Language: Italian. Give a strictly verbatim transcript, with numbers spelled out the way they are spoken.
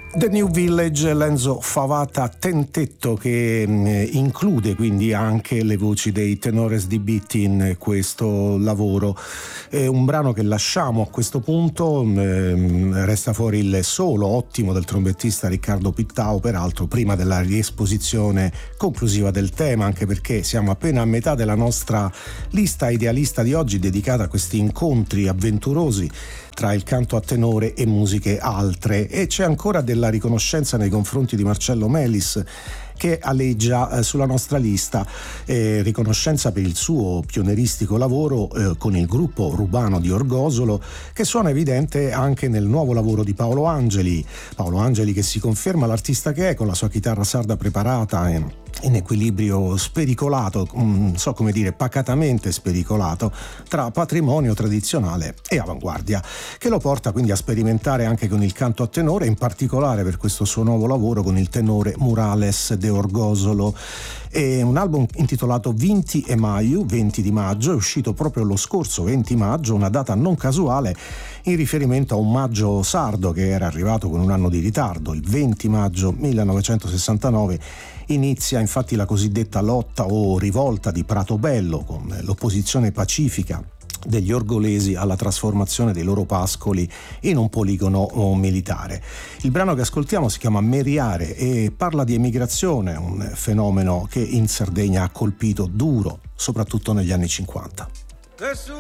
The New Village, Lenzo Favata Tentetto, che eh, include quindi anche le voci dei Tenores di Beat in questo lavoro. È un brano che lasciamo a questo punto, eh, resta fuori il solo ottimo del trombettista Riccardo Pittau, peraltro prima della riesposizione conclusiva del tema, anche perché siamo appena a metà della nostra lista idealista di oggi dedicata a questi incontri avventurosi tra il canto a tenore e musiche altre, e c'è ancora della riconoscenza nei confronti di Marcello Melis che aleggia eh, sulla nostra lista, eh, riconoscenza per il suo pionieristico lavoro eh, con il gruppo Rubano di Orgosolo, che suona evidente anche nel nuovo lavoro di Paolo Angeli. Paolo Angeli che si conferma l'artista che è, con la sua chitarra sarda preparata e in equilibrio spericolato, non so come dire, pacatamente spericolato, tra patrimonio tradizionale e avanguardia, che lo porta quindi a sperimentare anche con il canto a tenore, in particolare per questo suo nuovo lavoro con il tenore Murales de Orgosolo. È un album intitolato venti e maio, venti di maggio, è uscito proprio lo scorso venti maggio, una data non casuale in riferimento a un maggio sardo che era arrivato con un anno di ritardo. Il venti maggio millenovecentosessantanove inizia infatti la cosiddetta lotta o rivolta di Pratobello, con l'opposizione pacifica degli orgolesi alla trasformazione dei loro pascoli in un poligono militare. Il brano che ascoltiamo si chiama Meriare e parla di emigrazione, un fenomeno che in Sardegna ha colpito duro, soprattutto negli anni cinquanta.